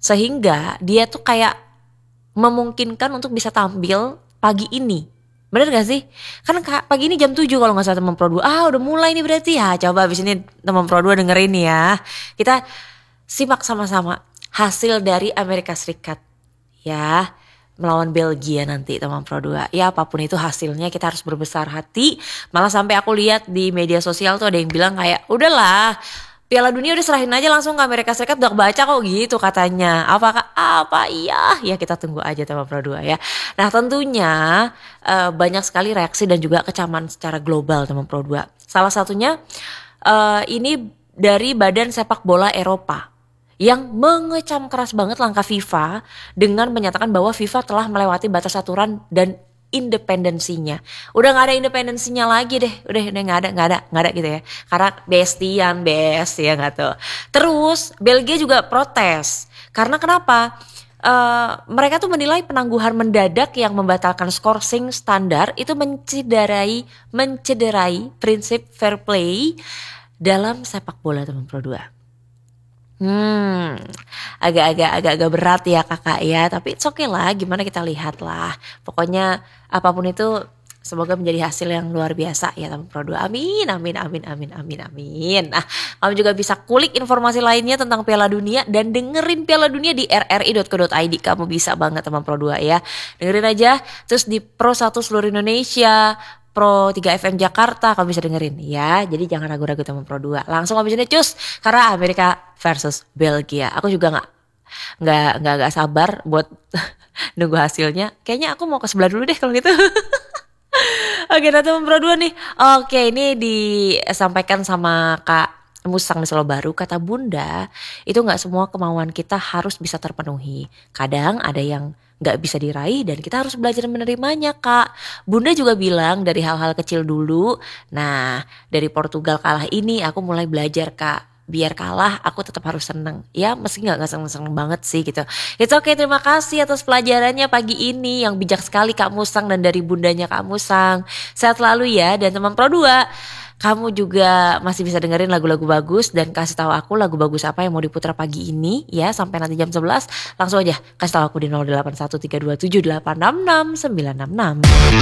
Sehingga dia tuh kayak memungkinkan untuk bisa tampil pagi ini. Bener gak sih? Kan pagi ini jam 7 kalau gak salah teman Pro 2. Udah mulai nih berarti ya. Coba abis ini teman Pro 2 dengerin ya. Kita simak sama-sama hasil dari Amerika Serikat. Ya, melawan Belgia nanti teman Pro 2. Ya apapun itu hasilnya kita harus berbesar hati. Malah sampai aku lihat di media sosial tuh ada yang bilang kayak udahlah, Piala Dunia udah serahin aja langsung ke Amerika Serikat, udah baca kok gitu katanya. Apa iya? Ya kita tunggu aja teman Pro 2 ya. Nah tentunya banyak sekali reaksi dan juga kecaman secara global teman Pro 2. Salah satunya ini dari Badan Sepak Bola Eropa yang mengecam keras banget langkah FIFA dengan menyatakan bahwa FIFA telah melewati batas aturan dan independensinya. Udah gak ada independensinya lagi deh. Udah gak ada gitu ya. Karena bestian ya gak tuh. Terus Belgia juga protes. Karena kenapa? Mereka tuh menilai penangguhan mendadak yang membatalkan scoring standar itu mencederai prinsip fair play dalam sepak bola teman Pro 2. Agak berat ya kakak ya, tapi it's okay lah, gimana kita lihat lah. Pokoknya apapun itu semoga menjadi hasil yang luar biasa ya teman Pro 2. Amin. Nah, kamu juga bisa kulik informasi lainnya tentang Piala Dunia dan dengerin Piala Dunia di rri.co.id. Kamu bisa banget teman Pro 2 ya. Dengerin aja, terus di Pro 1 seluruh Indonesia, Pro 3 FM Jakarta kamu bisa dengerin ya. Jadi jangan ragu-ragu teman Pro 2. Langsung habis ini cus karena Amerika versus Belgia. Aku juga nggak sabar buat nunggu hasilnya. Kayaknya aku mau ke sebelah dulu deh kalau gitu. Oke, nah teman Pro 2 nih. Oke, ini disampaikan sama Kak Musang di Solo Baru. Kata Bunda, itu gak semua kemauan kita harus bisa terpenuhi. Kadang ada yang gak bisa diraih dan kita harus belajar menerimanya Kak. Bunda juga bilang dari hal-hal kecil dulu. Nah, dari Portugal kalah ini aku mulai belajar Kak. Biar kalah aku tetap harus seneng. Ya meski gak seneng-seneng banget sih gitu. It's okay, terima kasih atas pelajarannya pagi ini. Yang bijak sekali Kak Musang dan dari bundanya Kak Musang. Sehat selalu ya. Dan teman Pro 2, kamu juga masih bisa dengerin lagu-lagu bagus. Dan kasih tahu aku lagu bagus apa yang mau diputar pagi ini ya. Sampai nanti jam 11 langsung aja kasih tahu aku di 081327866966.